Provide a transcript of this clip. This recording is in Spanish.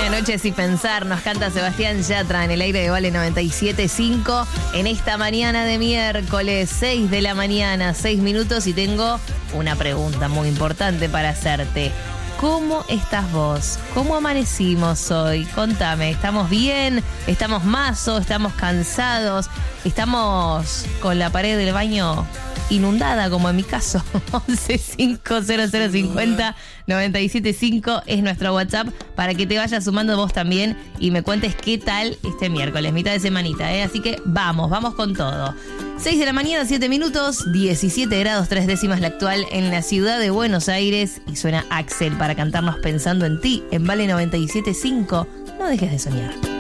Sueña noches y pensar, nos canta Sebastián Yatra en el aire de Vale 97.5 en esta mañana de miércoles, 6 de la mañana, 6 minutos, y tengo una pregunta muy importante para hacerte. ¿Cómo estás vos? ¿Cómo amanecimos hoy? Contame, ¿estamos bien? ¿Estamos mazo? ¿Estamos cansados? ¿Estamos con la pared del baño inundada, como en mi caso? 115050-975 es nuestro WhatsApp para que te vayas sumando vos también y me cuentes qué tal este miércoles, mitad de semanita, ¿eh? Así que vamos con todo. 6 de la mañana, 7 minutos, 17 grados 3 décimas la actual en la ciudad de Buenos Aires, y suena Axel para cantarnos Pensando en ti en Vale 97.5. No dejes de soñar.